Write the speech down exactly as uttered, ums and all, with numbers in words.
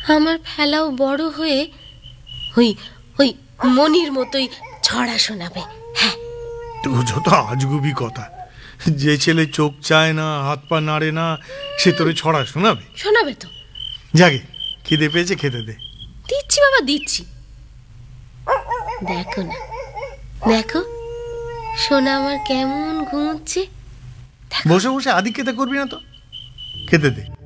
আমার ফেলাও বড় হয়ে ওই ওই মনির মতোই ছড়া শোনাবে। হ্যাঁ, তুঝো তো আজগুবি কথা। যে ছেলে চোখ চায় না, হাত পা নাড়ে না, সে তোরে ছড়া শোনাবে? শোনাবে তো। যাকে খিদে পেয়েছে, খেতে দে। দিচ্ছি বাবা, দিচ্ছি। দেখো না, দেখো সোনা আমার কেমন ঘুমোচ্ছে। বসে বসে আদিক্ষেতা করবি না তো, খেতে দে।